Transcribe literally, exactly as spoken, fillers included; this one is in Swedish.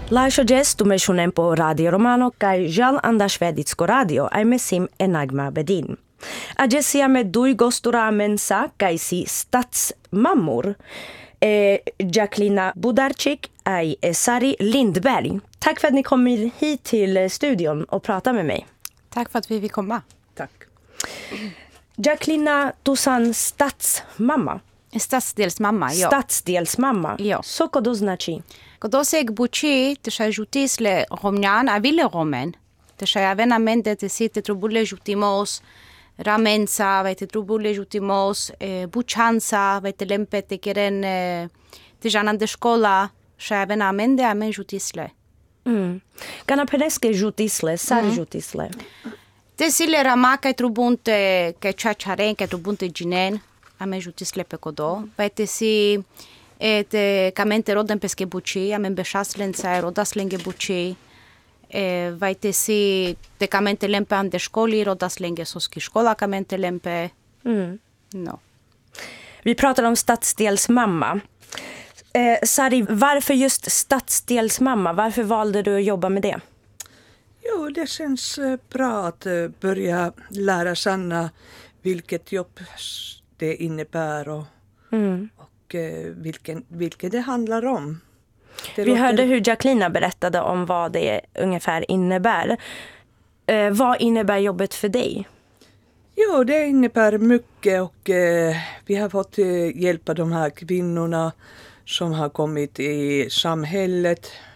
Laisho Jess tumesunen po Radio Romano kai Jean Andas Veditsko Radio ai mesim enagma bedin. A Jessia med dui gostura mensa kai si stadsmammor. Eh, Jacqueline Budarczyk ai Sari Lindberg. Tack för att ni kom hit till studion och prata med mig. Tack för att vi fick komma. Tack. Jacqueline, tu san stadsmamma. Stadsdelsmamma, jo. Stadsdelsmamma. Jo. Soko to znači? Когда се гбучи, те ша жутисле ромнян, а виле ромен. Те ша јавена менде те си те трубуле жутимос, раменца, вај те трубуле жутимос, бучанца, вај те лемпе те керен, те жанан де школа, ша јавена менде, а мен жутисле. Mm. Kana pedeske jutisle, sar mm. jutisle. Te sile rama kai trubunte, kai chacharen, kai trubunte ginen, a men jutisle pe kodo. Vај te si et kamente roden peske buči, a men bešaslen sa rodas lenge buči. E, vај te si te kamente lempe ande školi, rodas lenge soski škola kamente lempe. Mm. No. Vi pratar om stadsdelsmamma. Eh, Sari, varför just stadsdelsmamma? Varför valde du att jobba med det? Jo, det känns bra att börja lära känna vilket jobb det innebär och, mm. och vilken, vilket det handlar om. Det Vi låter... hörde hur Jacqueline berättade om vad det ungefär innebär. Eh, vad innebär jobbet för dig? Jo, det innebär mycket och eh, vi har fått eh, hjälpa de här kvinnorna som har kommit i samhället